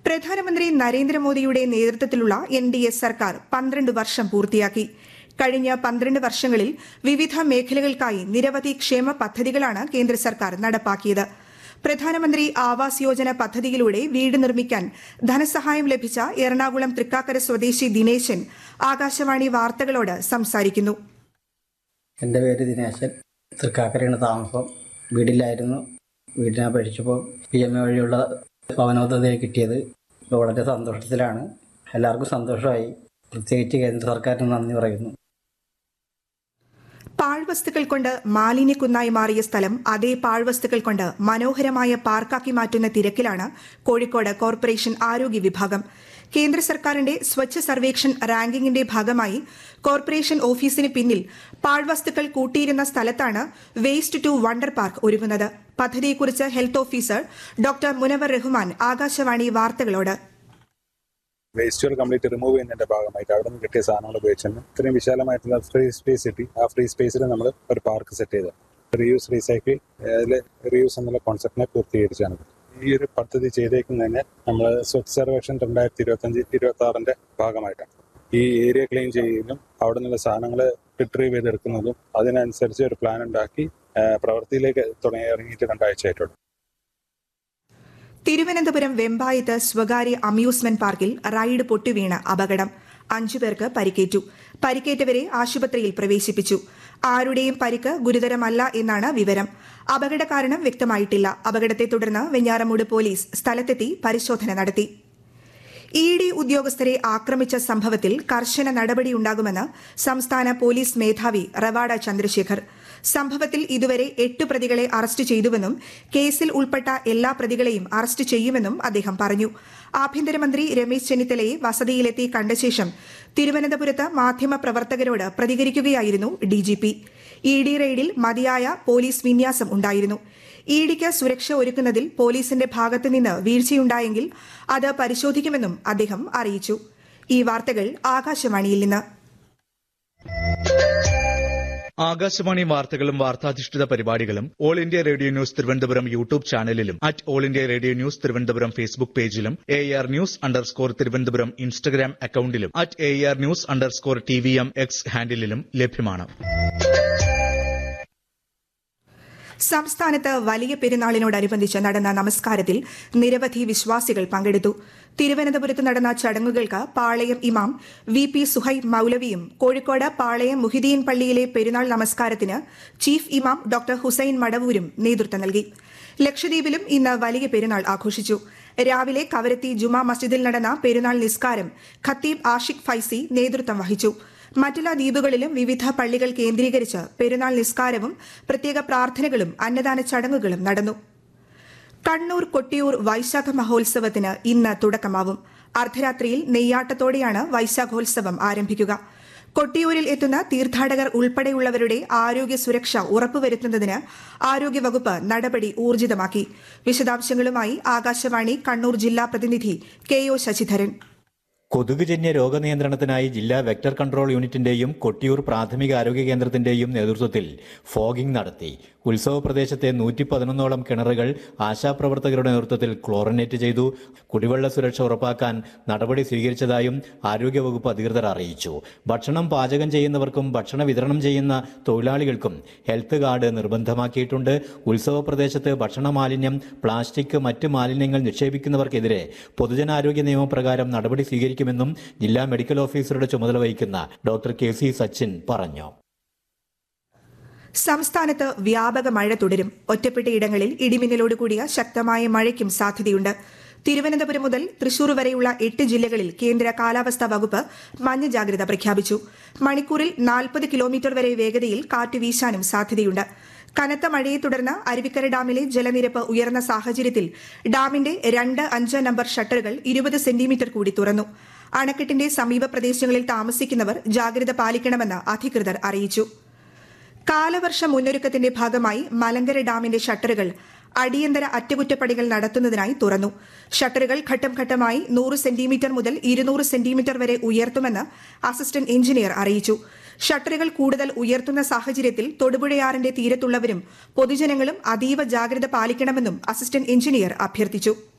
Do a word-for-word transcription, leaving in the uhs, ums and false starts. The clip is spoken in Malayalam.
പ്രധാനമന്ത്രി നരേന്ദ്രമോദിയുടെ നേതൃത്വത്തിലുള്ള എൻ ഡി എ സർക്കാർ പന്ത്രണ്ട് വർഷം പൂർത്തിയാക്കി. കഴിഞ്ഞ പന്ത്രണ്ട് വർഷങ്ങളിൽ വിവിധ മേഖലകൾക്കായി നിരവധി ക്ഷേമ പദ്ധതികളാണ് കേന്ദ്ര സർക്കാർ നടപ്പാക്കിയത്. പ്രധാനമന്ത്രി ആവാസ് യോജന പദ്ധതിയിലൂടെ വീട് നിർമ്മിക്കാൻ ധനസഹായം ലഭിച്ച എറണാകുളം തൃക്കാക്കര സ്വദേശി ദിനേശൻ ആകാശവാണി വാർത്തകളോട് സംസാരിക്കുന്നു. എൻ്റെ പേര് ദിനേശൻ. തൃക്കാക്കരയാണ് താമസം. വീടില്ലായിരുന്നു. വീടിനെ അപേക്ഷിച്ചപ്പോൾ പി എം എ വഴിയുള്ള ഭവനോദ്ധതി കിട്ടിയത്. ഇപ്പോൾ വളരെ സന്തോഷത്തിലാണ്. എല്ലാവർക്കും സന്തോഷമായി. പ്രത്യേകിച്ച് കേന്ദ്ര സർക്കാരിന് നന്ദി പറയുന്നു. പാഴ്വസ്തുക്കൾ കൊണ്ട് മാലിന്യക്കുന്നായി മാറിയ സ്ഥലം അതേ പാഴ്വസ്തുക്കൾ കൊണ്ട് മനോഹരമായ പാർക്കാക്കി മാറ്റുന്ന തിരക്കിലാണ് കോഴിക്കോട് കോർപ്പറേഷൻ ആരോഗ്യ വിഭാഗം. കേന്ദ്ര സർക്കാരിന്റെ സ്വച്ഛ സർവേക്ഷൺ റാങ്കിങ്ങിന്റെ ഭാഗമായി കോർപ്പറേഷൻ ഓഫീസിന് പിന്നിൽ പാഴ്വസ്തുക്കൾ കൂട്ടിയിരുന്ന സ്ഥലത്താണ് വേസ്റ്റ് ടു വണ്ടർ പാർക്ക് ഒരുങ്ങുന്നത്. പദ്ധതിയെക്കുറിച്ച് health officer doctor Munavar Rahman Akashvani വാർത്തകളോട്. വേസ്റ്റുകൾ കംപ്ലീറ്റ് റിമൂവ് ചെയ്യുന്നതിന്റെ ഭാഗമായിട്ട് അവിടെ നിന്ന് കിട്ടിയ സാധനങ്ങൾ ഉപയോഗിച്ചാണ് ഇത്രയും വിശാലമായിട്ടുള്ള ഫ്രീ സ്പേസ് കിട്ടി. ആ ഫ്രീ സ്പേസിൽ നമ്മൾ ഒരു പാർക്ക് സെറ്റ് ചെയ്ത് റീയൂസ് റീസൈക്കിൾ അതിൽ റീയൂസ് എന്നുള്ള കോൺസെപ്റ്റിനെ പൂർത്തീകരിച്ചാണ്. ഈ ഒരു പദ്ധതി ചെയ്തേക്കുന്നതിന് നമ്മൾ സ്വച്ഛ സർവേക്ഷൺ രണ്ടായിരത്തി ഇരുപത്തി അഞ്ച് ഇരുപത്തി ആറിന്റെ ഭാഗമായിട്ടാണ് ഈ ഏരിയ ക്ലീൻ ചെയ്യുന്നതും അവിടെ നിന്നുള്ള സാധനങ്ങൾ റിട്രീവ് ചെയ്തെടുക്കുന്നതും അതിനനുസരിച്ച് ഒരു പ്ലാൻ ഉണ്ടാക്കി പ്രവൃത്തിയിലേക്ക് തുടങ്ങി ഇറങ്ങിയിട്ട് രണ്ടാഴ്ചയായിട്ടുള്ളൂ. തിരുവനന്തപുരം വെമ്പായത്ത് സ്വകാര്യ അമ്യൂസ്മെന്റ് പാർക്കിൽ റൈഡ് പൊട്ടിവീണ് അപകടം. അഞ്ചുപേർക്ക് പരിക്കേറ്റു. പരിക്കേറ്റവരെ ആശുപത്രിയിൽ പ്രവേശിപ്പിച്ചു. ആരുടെയും പരിക്ക് ഗുരുതരമല്ല എന്നാണ് വിവരം. അപകട കാരണം വ്യക്തമായിട്ടില്ല. അപകടത്തെ തുടർന്ന് വെഞ്ഞാറമൂട് പോലീസ് സ്ഥലത്തെത്തി പരിശോധന നടത്തി. ഇ ഡി ഉദ്യോഗസ്ഥരെ ആക്രമിച്ച സംഭവത്തിൽ കർശന നടപടിയുണ്ടാകുമെന്ന് സംസ്ഥാന പോലീസ് മേധാവി റവാഡ ചന്ദ്രശേഖർ. സംഭവത്തിൽ ഇതുവരെ എട്ട് പ്രതികളെ അറസ്റ്റ് ചെയ്തുവെന്നും കേസിൽ ഉൾപ്പെട്ട എല്ലാ പ്രതികളെയും അറസ്റ്റ് ചെയ്യുമെന്നും അദ്ദേഹം പറഞ്ഞു. ആഭ്യന്തരമന്ത്രി രമേശ് ചെന്നിത്തലയെ വസതിയിലെത്തി കണ്ട ശേഷം തിരുവനന്തപുരത്ത് മാധ്യമപ്രവർത്തകരോട് പ്രതികരിക്കുകയായിരുന്നു ഡിജിപി. ഇ ഡി റെയ്ഡിൽ മതിയായ പോലീസ് വിന്യാസം ഉണ്ടായിരുന്നു. ഇ ഡിക്ക് സുരക്ഷ ഒരുക്കുന്നതിൽ പോലീസിന്റെ ഭാഗത്തുനിന്ന് വീഴ്ചയുണ്ടായെങ്കിൽ അത് പരിശോധിക്കുമെന്നും അദ്ദേഹം അറിയിച്ചു. ഈ വാർത്തകൾ ആകാശവാണിയിൽ നിന്ന്. ആകാശവാണി വാർത്തകളും വാർത്താധിഷ്ഠിത പരിപാടികളും all India radio news Thiruvananthapuram YouTube ചാനലിലും at all India radio news Thiruvananthapuram Facebook പേജിലും A R news underscore Thiruvananthapuram Instagram അക്കൌണ്ടിലും at A R news underscore T V M X ഹാൻഡിലും ലഭ്യമാണ്. സംസ്ഥാനത്ത് വലിയ പെരുന്നാളിനോടനുബന്ധിച്ച് നടന്ന നമസ്കാരത്തിൽ നിരവധി വിശ്വാസികൾ പങ്കെടുത്തു. തിരുവനന്തപുരത്ത് നടന്ന ചടങ്ങുകൾക്ക് പാളയം ഇമാം വി പി സുഹൈബ് മൌലവിയും കോഴിക്കോട് പാളയം മുഹിദ്ദീൻ പള്ളിയിലെ പെരുന്നാൾ നമസ്കാരത്തിന് ചീഫ് ഇമാം ഡോക്ടർ ഹുസൈൻ മടവൂരും നേതൃത്വം നൽകി. ലക്ഷദ്വീപിലും ഇന്ന് വലിയ പെരുന്നാൾ ആഘോഷിച്ചു. രാവിലെ കവരത്തി ജുമാ മസ്ജിദിൽ നടന്ന പെരുന്നാൾ നിസ്കാരം ഖത്തീബ് ആഷിഖ് ഫൈസി നേതൃത്വം വഹിച്ചു. മറ്റെല്ലാ ദ്വീപുകളിലും വിവിധ പള്ളികൾ കേന്ദ്രീകരിച്ച് പെരുന്നാൾ നിസ്കാരവും പ്രത്യേക പ്രാർത്ഥനകളും അന്നദാന ചടങ്ങുകളും നടന്നു. കണ്ണൂർ കൊട്ടിയൂർ വൈശാഖ മഹോത്സവത്തിന് ഇന്ന് തുടക്കമാവും. അർദ്ധരാത്രിയിൽ നെയ്യാട്ടത്തോടെയാണ് വൈശാഖോത്സവം ആരംഭിക്കുക. കൊട്ടിയൂരിൽ എത്തുന്ന തീർത്ഥാടകർ ഉൾപ്പെടെയുള്ളവരുടെ ആരോഗ്യ സുരക്ഷ ഉറപ്പുവരുത്തുന്നതിന് ആരോഗ്യവകുപ്പ് നടപടി ഊർജിതമാക്കി. വിശദാംശങ്ങളുമായി ആകാശവാണി കണ്ണൂർ ജില്ലാ പ്രതിനിധി കെ ഒ ശശിധരൻ. കൊതുകുജന്യ രോഗനിയന്ത്രണത്തിനായി ജില്ലാ വെക്ടർ കൺട്രോൾ യൂണിറ്റിന്റെയും കൊട്ടിയൂർ പ്രാഥമിക ആരോഗ്യ കേന്ദ്രത്തിന്റെയും നേതൃത്വത്തിൽ ഫോഗിംഗ് നടത്തി. ഉത്സവ പ്രദേശത്തെ നൂറ്റി പതിനൊന്നോളം കിണറുകൾ ആശാപ്രവർത്തകരുടെ നേതൃത്വത്തിൽ ക്ലോറിനേറ്റ് ചെയ്തു. കുടിവെള്ള സുരക്ഷ ഉറപ്പാക്കാൻ നടപടി സ്വീകരിച്ചതായും ആരോഗ്യവകുപ്പ് അധികൃതർ അറിയിച്ചു. ഭക്ഷണം പാചകം ചെയ്യുന്നവർക്കും ഭക്ഷണ വിതരണം ചെയ്യുന്ന തൊഴിലാളികൾക്കും ഹെൽത്ത് കാർഡ് നിർബന്ധമാക്കിയിട്ടുണ്ട്. ഉത്സവ പ്രദേശത്ത് ഭക്ഷണ മാലിന്യം, പ്ലാസ്റ്റിക്, മറ്റ് മാലിന്യങ്ങൾ നിക്ഷേപിക്കുന്നവർക്കെതിരെ പൊതുജനാരോഗ്യ നിയമപ്രകാരം നടപടി സ്വീകരിക്കുമെന്നും ജില്ലാ മെഡിക്കൽ ഓഫീസറുടെ ചുമതല വഹിക്കുന്ന ഡോക്ടർ കെ സി സച്ചിൻ പറഞ്ഞു. സംസ്ഥാനത്ത് വ്യാപക മഴ തുടരും. ഒറ്റപ്പെട്ടയിടങ്ങളിൽ ഇടിമിന്നലോട് കൂടിയ ശക്തമായ മഴയ്ക്കും സാധ്യതയുണ്ട്. തിരുവനന്തപുരം മുതൽ തൃശൂർ വരെയുള്ള എട്ട് ജില്ലകളിൽ കേന്ദ്ര കാലാവസ്ഥാ വകുപ്പ് മഞ്ഞ ജാഗ്രത പ്രഖ്യാപിച്ചു. മണിക്കൂറിൽ നാൽപ്പത് കിലോമീറ്റർ വരെ വേഗതയിൽ കാറ്റ് വീശാനും സാധ്യതയുണ്ട്. കനത്ത മഴയെ തുടർന്ന് അരുവിക്കര ഡാമിലെ ജലനിരപ്പ് ഉയർന്ന സാഹചര്യത്തിൽ ഡാമിന്റെ രണ്ട് അഞ്ച് നമ്പർ ഷട്ടറുകൾ ഇരുപത് സെന്റിമീറ്റർ കൂടി തുറന്നു. അണക്കെട്ടിന്റെ സമീപ പ്രദേശങ്ങളിൽ താമസിക്കുന്നവർ ജാഗ്രത പാലിക്കണമെന്ന് അധികൃതർ അറിയിച്ചു. കാലവർഷ മുന്നൊരുക്കത്തിന്റെ ഭാഗമായി മലങ്കര ഡാമിന്റെ ഷട്ടറുകൾ അടിയന്തര അറ്റകുറ്റപ്പണികൾ നടത്തുന്നതിനായി തുറന്നു. ഷട്ടറുകൾ ഘട്ടം ഘട്ടമായി നൂറ് സെന്റിമീറ്റർ മുതൽ ഇരുന്നൂറ് സെന്റിമീറ്റർ വരെ ഉയർത്തുമെന്ന് അസിസ്റ്റന്റ് എഞ്ചിനീയർ അറിയിച്ചു. ഷട്ടറുകൾ കൂടുതൽ ഉയർത്തുന്ന സാഹചര്യത്തിൽ തൊടുപുഴയാറിന്റെ തീരത്തുള്ളവരും പൊതുജനങ്ങളും അതീവ ജാഗ്രത പാലിക്കണമെന്നും അസിസ്റ്റന്റ് എഞ്ചിനീയർ അഭ്യർത്ഥിച്ചു.